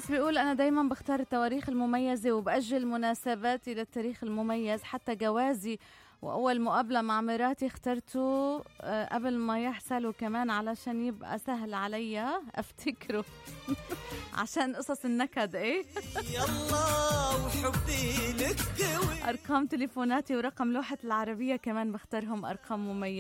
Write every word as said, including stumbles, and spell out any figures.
فارس بيقول أنا دايما بختار التواريخ المميزة وبأجل مناسباتي للتاريخ المميز، حتى جوازي وأول مقابلة مع مراتي اخترته قبل ما يحصل، وكمان علشان يبقى سهل عليا أفتكره عشان قصص النكد. إيه يلا وحبي لك قوي. أرقام تليفوناتي ورقم لوحة العربية كمان بختارهم أرقام مميزة.